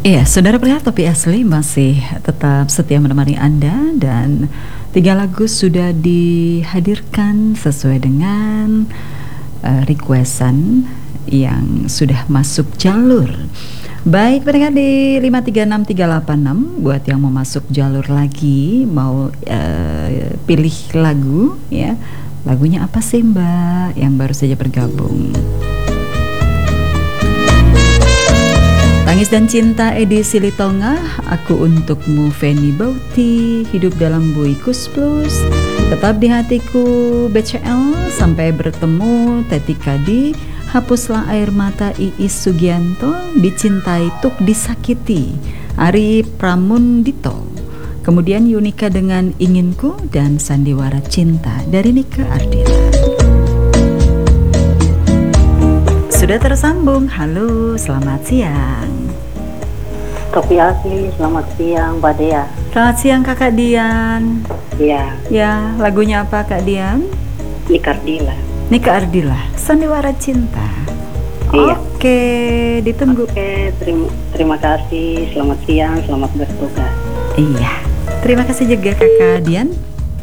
Iya, saudara pendengar Topi Asli masih tetap setia menemani Anda dan 3 lagu sudah dihadirkan sesuai dengan requestan yang sudah masuk jalur. Baik pendengar di 5363886 buat yang mau masuk jalur lagi, mau pilih lagu ya. Lagunya apa sih Mbak yang baru saja bergabung? Tangis dan Cinta edisi Litonga, Aku Untukmu Feni Bauti, Hidup Dalam Bui Kus Plus, Tetap di Hatiku BCL, Sampai Bertemu Teti Kadi, Hapuslah Air Mata Iis Sugianto, Dicintai Tuk Disakiti Ari Pramundito, kemudian Yunika dengan Inginku, dan Sandiwara Cinta dari Nika Ardila. Sudah tersambung. Halo, selamat siang. Topi Asli, selamat siang Mbak Dea. Selamat siang Kakak Dian. Iya. Ya, lagunya apa Kak Dian? Nika Ardila. Nika Ardila, Sandiwara Cinta. Iya. Oke, ditunggu. Oke, terima kasih. Selamat siang, selamat bertugas. Iya, terima kasih juga Kakak Dian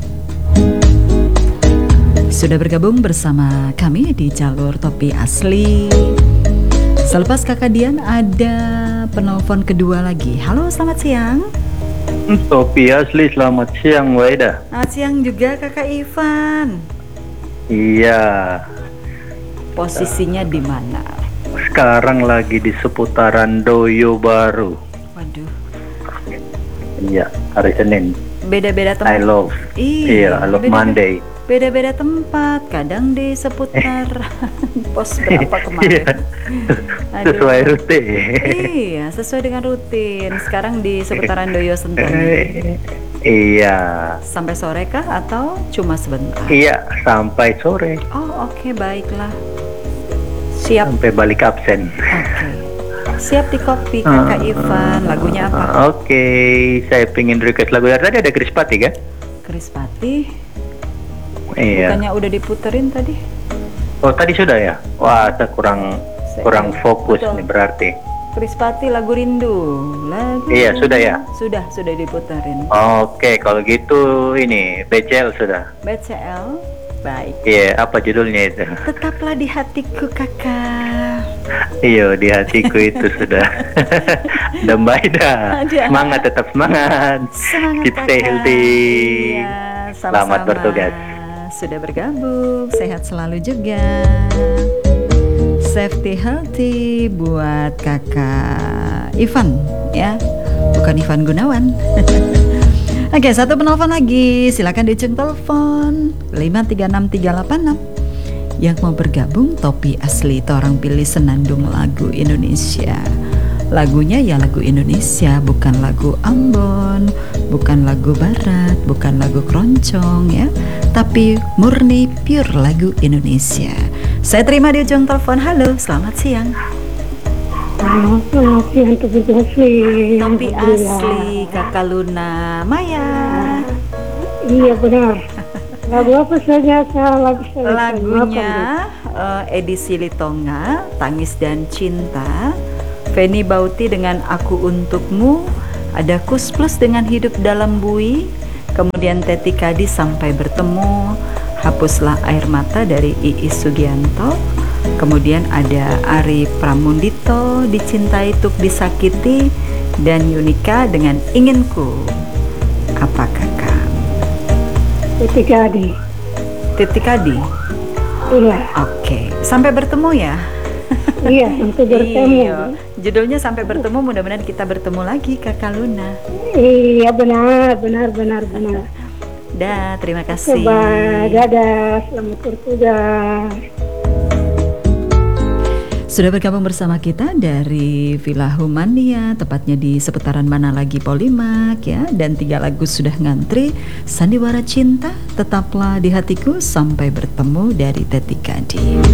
sudah bergabung bersama kami di jalur Topi Asli. Selepas Kakak Dian ada penelpon kedua lagi. Halo, selamat siang. Topi Asli, selamat siang Waida. Selamat siang juga Kakak Ivan. Iya. Posisinya di mana? Sekarang lagi di seputaran Doyo Baru. Waduh. Iya, hari Senin. Beda-beda tempat. I love. Iya, I love Monday. Beda-beda tempat, kadang di seputar pos berapa kemarin. Sesuai rutin. Iya, sesuai dengan rutin. Sekarang di seputaran Doyo Sentul. Iya. Sampai sore kah atau cuma sebentar? Iya, sampai sore. Oh, oke, baiklah. Siap. Sampai balik absen. Oke. Siap di kopi Kakak Ivan. Lagunya apa? Oke, saya pengen request lagu. Tadi ada Krispati kan? Krispati. Iya. Bukannya udah diputerin tadi? Oh, tadi sudah ya? Wah, saya kurang fokus. Betul. Nih berarti. Krispati lagu Rindu. Iya, sudah ya? Sudah diputerin. Oke, kalau gitu ini BCL sudah. BCL, baik. Iya, apa judulnya itu? Tetaplah di Hatiku Kakak. Iya, di hatiku itu sudah. Dan Baida, semangat, tetap semangat. Keep stay healthy. Iya, selamat bertugas. Sudah bergabung, sehat selalu juga. Safety healthy buat Kakak Ivan ya, bukan Ivan Gunawan. Oke, satu penelpon lagi, silakan di ujung telepon 5363886 yang mau bergabung. Topi Asli, Torang Pilih Senandung Lagu Indonesia. Lagunya ya lagu Indonesia, bukan lagu Ambon, bukan lagu Barat, bukan lagu keroncong ya, tapi murni pure lagu Indonesia. Saya terima di ujung telepon. Halo, selamat siang. Selamat siang Topi Asli. Topi Asli, Kakak Luna Maya. Iya benar. Lagu apa saja lagunya edisi Litonga, Tangis dan Cinta, Feni Bauti dengan Aku Untukmu, ada Kus Plus dengan Hidup Dalam Bui, kemudian Teti Kadi Sampai Bertemu, Hapuslah Air Mata dari Iis Sugianto, kemudian ada Ari Pramundito, Dicintai Tuk Disakiti, dan Yunika dengan Inginku. Apa Kakak? Teti Kadi. Teti Kadi? Iya. Oke, Sampai Bertemu ya? Iya, sampai bertemu. Iya. Judulnya Sampai Bertemu, mudah-mudahan kita bertemu lagi Kakak Luna. Iya, benar. Dah, terima kasih. Coba, dadah, selamat bertugas. Sudah bergabung bersama kita dari Villa Humania, tepatnya di seputaran mana lagi Polimak ya, dan 3 lagu sudah ngantri. Sandiwara Cinta, Tetaplah di Hatiku, Sampai Bertemu dari Teti Kadi.